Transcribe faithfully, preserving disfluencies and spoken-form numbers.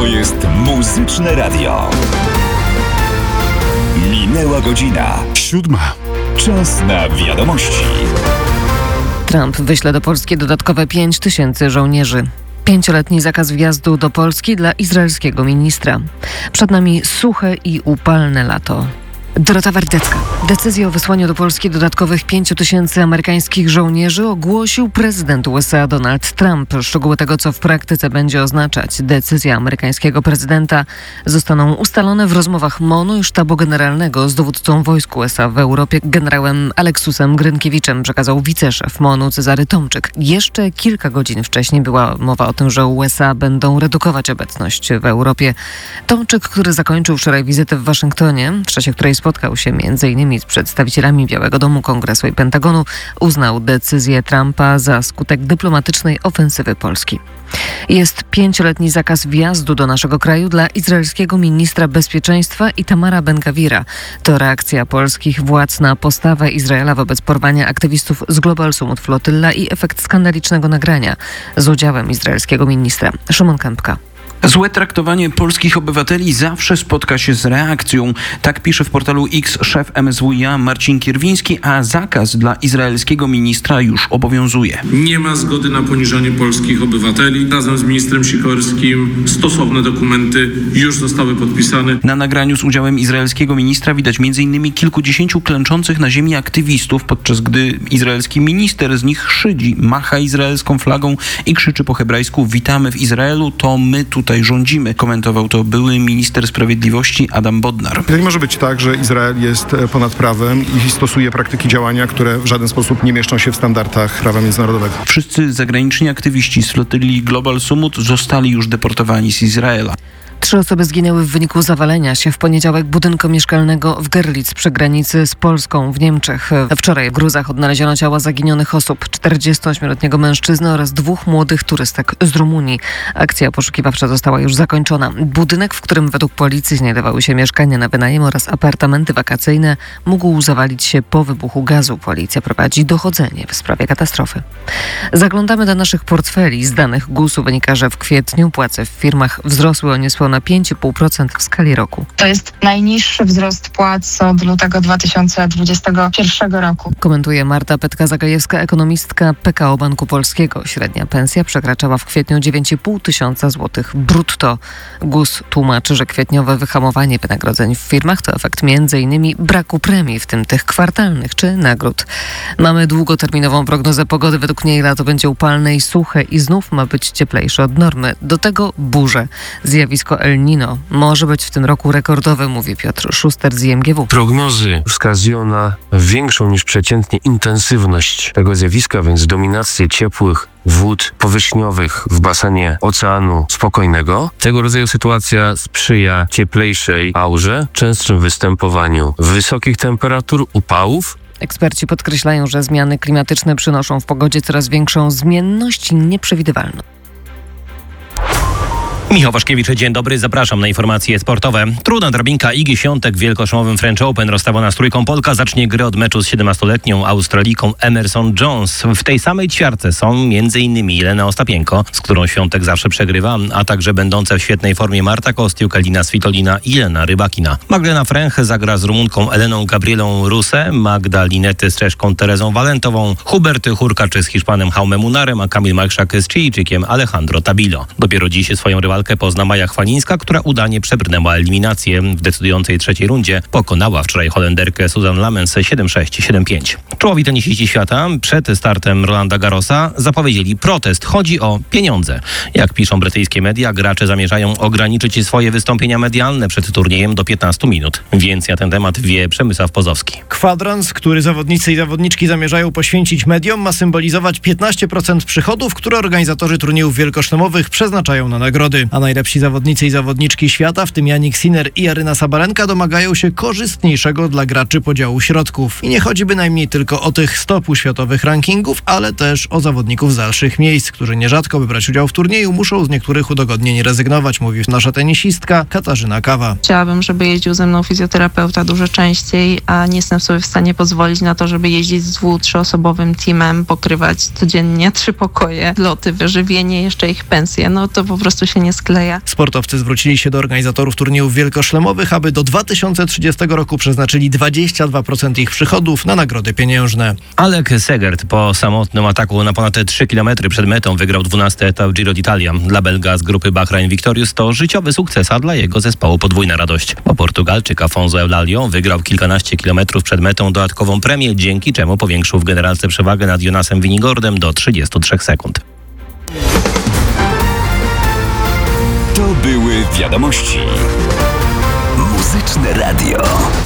To jest Muzyczne Radio. Minęła godzina. Siódma. Czas na wiadomości. Trump wyśle do Polski dodatkowe pięć tysięcy żołnierzy. Pięcioletni zakaz wjazdu do Polski dla izraelskiego ministra. Przed nami suche i upalne lato. Dorota Wardecka. Decyzję o wysłaniu do Polski dodatkowych pięciu tysięcy amerykańskich żołnierzy ogłosił prezydent U S A Donald Trump. Szczegóły tego, co w praktyce będzie oznaczać decyzja amerykańskiego prezydenta, zostaną ustalone w rozmowach M O N-u i Sztabu Generalnego z dowódcą wojsk U S A w Europie, generałem Aleksusem Grynkiewiczem, przekazał wiceszef M O N-u Cezary Tomczyk. Jeszcze kilka godzin wcześniej była mowa o tym, że U S A będą redukować obecność w Europie. Tomczyk, który zakończył wczoraj wizytę w Waszyngtonie, w czasie której spotkał się między innymi z przedstawicielami Białego Domu, Kongresu i Pentagonu, uznał decyzję Trumpa za skutek dyplomatycznej ofensywy Polski. Jest pięcioletni zakaz wjazdu do naszego kraju dla izraelskiego ministra bezpieczeństwa Itamara Ben-Gavira. To reakcja polskich władz na postawę Izraela wobec porwania aktywistów z Global Summit Flotylla i efekt skandalicznego nagrania z udziałem izraelskiego ministra. Szymon Kępka. Złe traktowanie polskich obywateli zawsze spotka się z reakcją. Tak pisze w portalu X szef M S W i A Marcin Kierwiński, a zakaz dla izraelskiego ministra już obowiązuje. Nie ma zgody na poniżanie polskich obywateli. Razem z ministrem Sikorskim stosowne dokumenty już zostały podpisane. Na nagraniu z udziałem izraelskiego ministra widać między innymi kilkudziesięciu klęczących na ziemi aktywistów, podczas gdy izraelski minister z nich szydzi, macha izraelską flagą i krzyczy po hebrajsku: witamy w Izraelu, to my tutaj rządzimy. Komentował to były minister sprawiedliwości Adam Bodnar. Nie może być tak, że Izrael jest ponad prawem i stosuje praktyki działania, które w żaden sposób nie mieszczą się w standardach prawa międzynarodowego. Wszyscy zagraniczni aktywiści z flotyli Global Summit zostali już deportowani z Izraela. Trzy osoby zginęły w wyniku zawalenia się w poniedziałek budynku mieszkalnego w Görlitz przy granicy z Polską w Niemczech. Wczoraj w gruzach odnaleziono ciała zaginionych osób, czterdziestoośmioletniego mężczyzny oraz dwóch młodych turystek z Rumunii. Akcja poszukiwawcza została już zakończona. Budynek, w którym według policji znajdowały się mieszkania na wynajem oraz apartamenty wakacyjne, mógł zawalić się po wybuchu gazu. Policja prowadzi dochodzenie w sprawie katastrofy. Zaglądamy do naszych portfeli. Z danych gusu wynika, że w kwietniu płace w firmach wzrosły o niespełna pięć i pół procent w skali roku. To jest najniższy wzrost płac od lutego dwa tysiące dwudziestego pierwszego roku. Komentuje Marta Petka-Zagajewska, ekonomistka P K O Banku Polskiego. Średnia pensja przekraczała w kwietniu dziewięć i pół tysiąca złotych brutto. G U S tłumaczy, że kwietniowe wyhamowanie wynagrodzeń w firmach to efekt między innymi braku premii, w tym tych kwartalnych czy nagród. Mamy długoterminową prognozę pogody. Według niej lato będzie upalne i suche i znów ma być cieplejsze od normy. Do tego burze. Zjawisko El Niño może być w tym roku rekordowe, mówi Piotr Szuster z I M G W. Prognozy wskazują na większą niż przeciętnie intensywność tego zjawiska, więc dominację ciepłych wód powierzchniowych w basenie Oceanu Spokojnego. Tego rodzaju sytuacja sprzyja cieplejszej aurze, częstszym występowaniu wysokich temperatur, upałów. Eksperci podkreślają, że zmiany klimatyczne przynoszą w pogodzie coraz większą zmienność i nieprzewidywalność. Michał Waszkiewicz, dzień dobry, zapraszam na informacje sportowe. Trudna drabinka Igi Świątek w wielkoszlemowym French Open. Rozstawiona z trójką Polka zacznie grę od meczu z siedemnastoletnią Australijką Emerson Jones. W tej samej ćwiartce są m.in. Jelena Ostapienko, z którą Świątek zawsze przegrywa, a także będące w świetnej formie Marta Kostiuk, Elina Svitolina i Jelena Rybakina. Magdalena Fręch zagra z Rumunką Eleną Gabrielą Ruse, Magda Linety z Czeszką Terezą Walentową, Hubert Hurkacz z Hiszpanem Jaume Munarem, a Kamil Majchrzak z Chilijczykiem Alejandro Tabilo. Dopiero dziś swoją rywalkę pozna Maja Chwalińska, która udanie przebrnęła eliminację. W decydującej trzeciej rundzie pokonała wczoraj Holenderkę Susan Lamens siedem sześć siedem pięć. Czołowi tenisiści świata przed startem Rolanda Garrosa zapowiedzieli protest. Chodzi o pieniądze. Jak piszą brytyjskie media, gracze zamierzają ograniczyć swoje wystąpienia medialne przed turniejem do piętnastu minut. Więcej na ten temat wie Przemysław Pozowski. Kwadrans, który zawodnicy i zawodniczki zamierzają poświęcić mediom, ma symbolizować piętnaście procent przychodów, które organizatorzy turniejów wielkoszlemowych przeznaczają na nagrody. A najlepsi zawodnicy i zawodniczki świata, w tym Jannik Sinner i Aryna Sabalenka, domagają się korzystniejszego dla graczy podziału środków. I nie chodzi bynajmniej tylko o tych stopu światowych rankingów, ale też o zawodników z dalszych miejsc, którzy nierzadko, by brać udział w turnieju, muszą z niektórych udogodnień rezygnować, mówi nasza tenisistka Katarzyna Kawa. Chciałabym, żeby jeździł ze mną fizjoterapeuta dużo częściej, a nie jestem sobie w stanie pozwolić na to, żeby jeździć z dwu-, trzyosobowym teamem, pokrywać codziennie trzy pokoje, loty, wyżywienie, jeszcze ich pensje. No to po prostu się nie skleja. Sportowcy zwrócili się do organizatorów turniejów wielkoszlemowych, aby do dwa tysiące trzydziestego roku przeznaczyli dwadzieścia dwa procent ich przychodów na nagrody pieniężne. Alek Segert po samotnym ataku na ponad trzy kilometry przed metą wygrał dwunasty etap Giro d'Italia. Dla Belga z grupy Bahrain Victorious to życiowy sukces, a dla jego zespołu podwójna radość. Bo Portugalczyk Afonso Eulalio wygrał kilkanaście kilometrów przed metą dodatkową premię, dzięki czemu powiększył w generalce przewagę nad Jonasem Vinigordem do trzydziestu trzech sekund. To były wiadomości. Muzyczne Radio.